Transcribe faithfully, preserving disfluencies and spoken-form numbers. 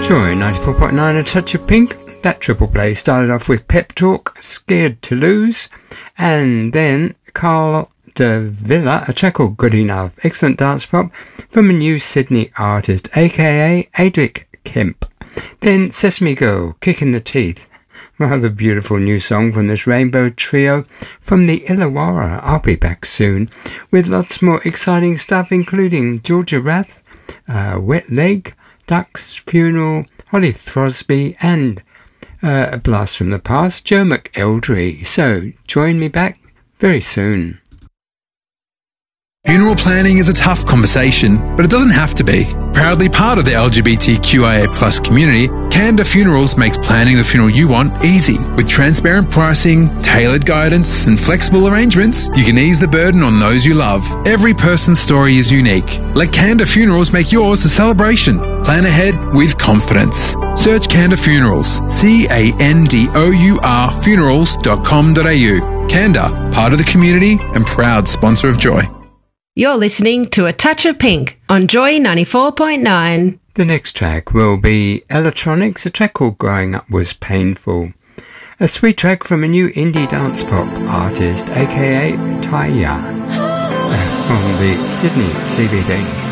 Joy ninety-four point nine, A Touch of Pink. That triple play started off with Pep Talk, Scared to Lose, and then Carl de Villa, a track called Good Enough. Excellent dance pop from a new Sydney artist, aka Adric Kemp. Then Sesame Girl, Kick in the Teeth. Rather beautiful new song from this rainbow trio from the Illawarra. I'll be back soon with lots more exciting stuff, including Georgia Rath, uh, Wet Leg, Duck's Funeral, Holly Throsby, and uh, a blast from the past, Joe McElderry. So join me back very soon. Funeral planning is a tough conversation, but it doesn't have to be. Proudly part of the L G B T Q I A plus community, Canada Funerals makes planning the funeral you want easy. With transparent pricing, tailored guidance, and flexible arrangements, you can ease the burden on those you love. Every person's story is unique. Let Canada Funerals make yours a celebration. Plan ahead with confidence. Search Canada Funerals, C A N D O U R funerals dot com dot a u. Canada, part of the community and proud sponsor of Joy. You're listening to A Touch of Pink on Joy ninety-four point nine. The next track will be Electronics, a track called Growing Up Was Painful. A sweet track from a new indie dance pop artist, aka Taya, from the Sydney C B D.